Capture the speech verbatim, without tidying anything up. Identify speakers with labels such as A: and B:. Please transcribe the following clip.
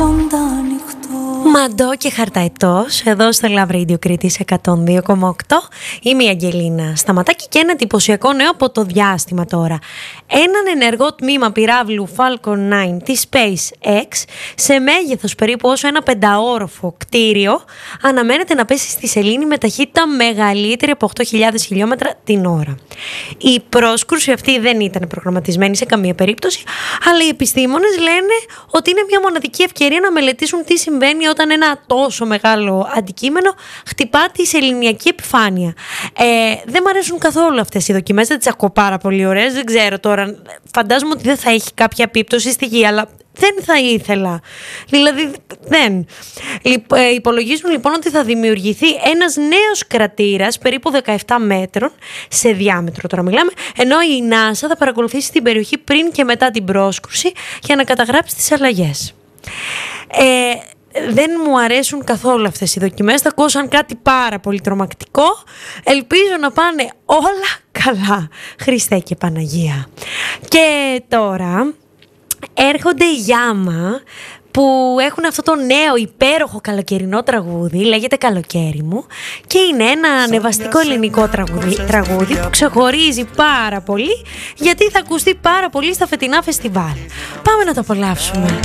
A: Μαντό και Χαρταετός, εδώ στο Love Radio Κρήτης εκατόν δύο κόμμα οκτώ. Είμαι η Αγγελίνα Σταματάκη και ένα εντυπωσιακό νέο από το διάστημα τώρα. Έναν ενεργό τμήμα πυράβλου Falcon εννιά της SpaceX, σε μέγεθος περίπου όσο ένα πενταόροφο κτίριο, αναμένεται να πέσει στη σελήνη με ταχύτητα μεγαλύτερη από οκτώ χιλιάδες χιλιόμετρα την ώρα. Η πρόσκρουση αυτή δεν ήταν προγραμματισμένη σε καμία περίπτωση, αλλά οι επιστήμονες λένε ότι είναι μια μοναδική ευκαιρία να μελετήσουν τι συμβαίνει όταν ένα τόσο μεγάλο αντικείμενο χτυπά τη σεληνιακή επιφάνεια. Ε, δεν μου αρέσουν καθόλου αυτές οι δοκιμές, δεν τις ακούω πάρα πολύ ωραίες, δεν ξέρω τώρα, φαντάζομαι ότι δεν θα έχει κάποια επίπτωση στη γη, αλλά δεν θα ήθελα. Δηλαδή δεν. Ε, υπολογίζουν λοιπόν ότι θα δημιουργηθεί ένας νέος κρατήρας περίπου δεκαεπτά μέτρων σε διάμετρο, τώρα μιλάμε, ενώ η NASA θα παρακολουθήσει την περιοχή πριν και μετά την πρόσκρουση για να καταγράψει τις αλλαγές. Ε, δεν μου αρέσουν καθόλου αυτές οι δοκιμές, τα ακούω σαν κάτι πάρα πολύ τρομακτικό. Ελπίζω να πάνε όλα καλά, Χριστέ και Παναγία. Και τώρα έρχονται οι Γιάμα που έχουν αυτό το νέο υπέροχο καλοκαιρινό τραγούδι, λέγεται «Καλοκαίρι μου», και είναι ένα ανεβαστικό ελληνικό τραγούδι, τραγούδι που ξεχωρίζει πάρα πολύ γιατί θα ακουστεί πάρα πολύ στα φετινά φεστιβάλ. Πάμε να το απολαύσουμε.